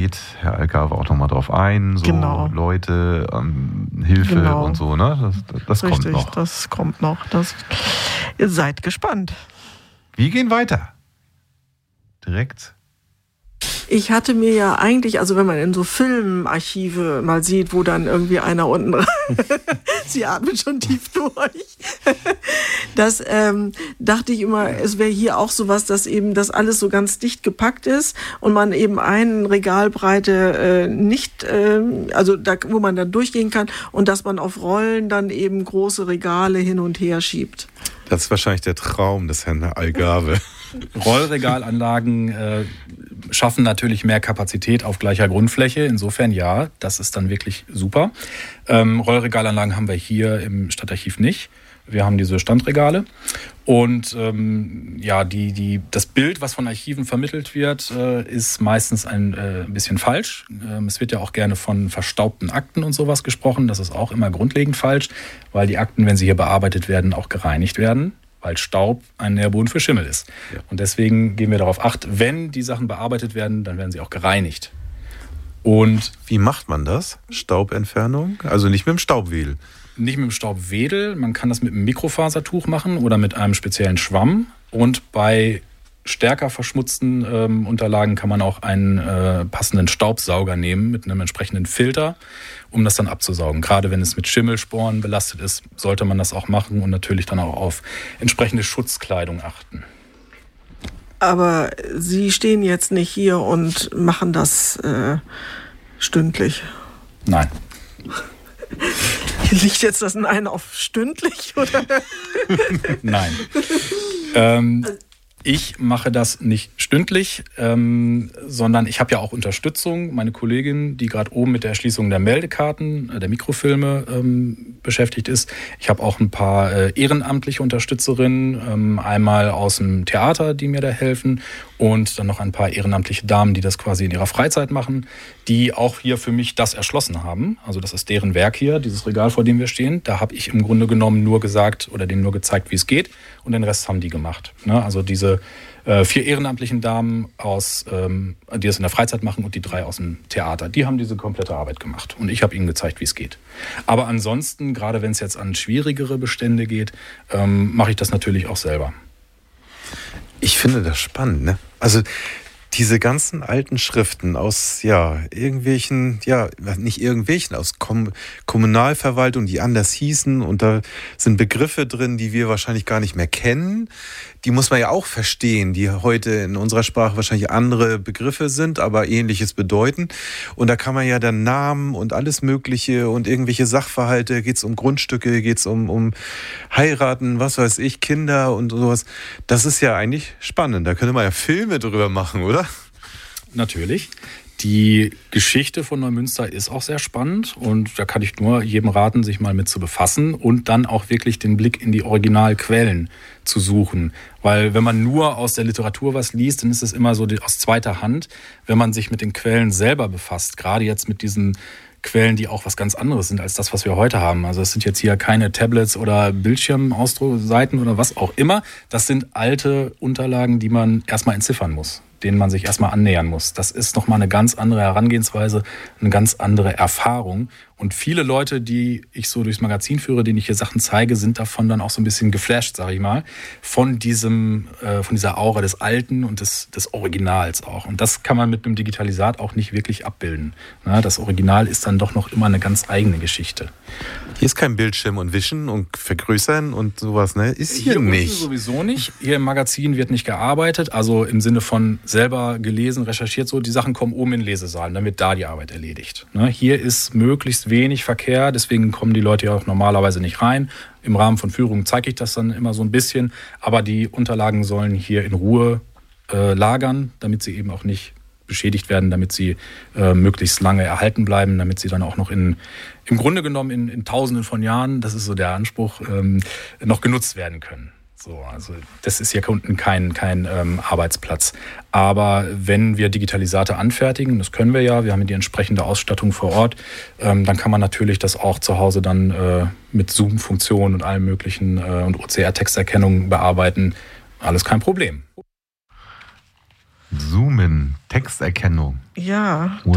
geht Herr Algarve auch nochmal drauf ein. So Genau. Leute, Hilfe und so, ne? Das kommt Richtig, noch. das kommt noch. Ihr seid gespannt. Wir gehen weiter. Direkt. Ich hatte mir ja eigentlich, also wenn man in so Filmarchive mal sieht, wo dann irgendwie einer unten, sie atmen schon tief durch, das dachte ich immer, es wäre hier auch sowas, dass eben das alles so ganz dicht gepackt ist und man eben einen Regalbreite nicht, also da, wo man dann durchgehen kann und dass man auf Rollen dann eben große Regale hin und her schiebt. Das ist wahrscheinlich der Traum des Herrn Algarve. Rollregalanlagen schaffen natürlich mehr Kapazität auf gleicher Grundfläche. Insofern ja, das ist dann wirklich super. Rollregalanlagen haben wir hier im Stadtarchiv nicht. Wir haben diese Standregale. Und das Bild, was von Archiven vermittelt wird, ist meistens ein bisschen falsch. Es wird ja auch gerne von verstaubten Akten und sowas gesprochen. Das ist auch immer grundlegend falsch, weil die Akten, wenn sie hier bearbeitet werden, auch gereinigt werden, weil Staub ein Nährboden für Schimmel ist. Ja. Und deswegen geben wir darauf Acht, wenn die Sachen bearbeitet werden, dann werden sie auch gereinigt. Und wie macht man das? Staubentfernung? Also nicht mit dem Staubwedel? Nicht mit dem Staubwedel, man kann das mit einem Mikrofasertuch machen oder mit einem speziellen Schwamm. Und bei stärker verschmutzten Unterlagen kann man auch einen passenden Staubsauger nehmen mit einem entsprechenden Filter, um das dann abzusaugen. Gerade wenn es mit Schimmelsporen belastet ist, sollte man das auch machen und natürlich dann auch auf entsprechende Schutzkleidung achten. Aber Sie stehen jetzt nicht hier und machen das stündlich? Nein. Liegt jetzt das Nein auf stündlich, oder? Nein. Ich mache das nicht stündlich, sondern ich habe ja auch Unterstützung. Meine Kollegin, die gerade oben mit der Erschließung der Meldekarten, der Mikrofilme beschäftigt ist. Ich habe auch ein paar ehrenamtliche Unterstützerinnen, einmal aus dem Theater, die mir da helfen, und dann noch ein paar ehrenamtliche Damen, die das quasi in ihrer Freizeit machen, die auch hier für mich das erschlossen haben. Also das ist deren Werk hier, dieses Regal, vor dem wir stehen. Da habe ich im Grunde genommen nur gesagt oder denen nur gezeigt, wie es geht, und den Rest haben die gemacht. Ne? Also diese 4 ehrenamtlichen Damen, die das in der Freizeit machen, und die 3 aus dem Theater, die haben diese komplette Arbeit gemacht. Und ich habe ihnen gezeigt, wie es geht. Aber ansonsten, gerade wenn es jetzt an schwierigere Bestände geht, mache ich das natürlich auch selber. Ich finde das spannend, ne? Also diese ganzen alten Schriften aus irgendwelchen, nicht irgendwelchen, aus Kommunalverwaltung, die anders hießen, und da sind Begriffe drin, die wir wahrscheinlich gar nicht mehr kennen. Die muss man ja auch verstehen, die heute in unserer Sprache wahrscheinlich andere Begriffe sind, aber Ähnliches bedeuten. Und da kann man ja dann Namen und alles Mögliche und irgendwelche Sachverhalte, geht es um Grundstücke, geht es um Heiraten, was weiß ich, Kinder und sowas. Das ist ja eigentlich spannend. Da könnte man ja Filme drüber machen, oder? Natürlich. Die Geschichte von Neumünster ist auch sehr spannend, und da kann ich nur jedem raten, sich mal mit zu befassen und dann auch wirklich den Blick in die Originalquellen zu suchen. Weil wenn man nur aus der Literatur was liest, dann ist es immer so aus zweiter Hand. Wenn man sich mit den Quellen selber befasst, gerade jetzt mit diesen Quellen, die auch was ganz anderes sind als das, was wir heute haben. Also es sind jetzt hier keine Tablets oder Bildschirmausdruckseiten oder was auch immer. Das sind alte Unterlagen, die man erstmal entziffern muss, denen man sich erstmal annähern muss. Das ist nochmal eine ganz andere Herangehensweise, eine ganz andere Erfahrung. Und viele Leute, die ich so durchs Magazin führe, denen ich hier Sachen zeige, sind davon dann auch so ein bisschen geflasht, sage ich mal, von dieser Aura des Alten und des Originals auch. Und das kann man mit einem Digitalisat auch nicht wirklich abbilden. Das Original ist dann doch noch immer eine ganz eigene Geschichte. Hier ist kein Bildschirm und Wischen und Vergrößern und sowas, ne? Ist hier nicht. Sowieso nicht. Hier im Magazin wird nicht gearbeitet, also im Sinne von selber gelesen, recherchiert so. Die Sachen kommen oben in den Lesesaal, dann wird da die Arbeit erledigt. Hier ist möglichst wenig Verkehr, deswegen kommen die Leute ja auch normalerweise nicht rein. Im Rahmen von Führungen zeige ich das dann immer so ein bisschen, aber die Unterlagen sollen hier in Ruhe lagern, damit sie eben auch nicht beschädigt werden, damit sie möglichst lange erhalten bleiben, damit sie dann auch noch im Grunde genommen in Tausenden von Jahren, das ist so der Anspruch, noch genutzt werden können. So, also das ist hier unten kein Arbeitsplatz. Aber wenn wir Digitalisate anfertigen, das können wir ja, wir haben die entsprechende Ausstattung vor Ort, dann kann man natürlich das auch zu Hause dann mit Zoom-Funktionen und allem möglichen und OCR-Texterkennung bearbeiten. Alles kein Problem. Zoomen, Texterkennung. Ja,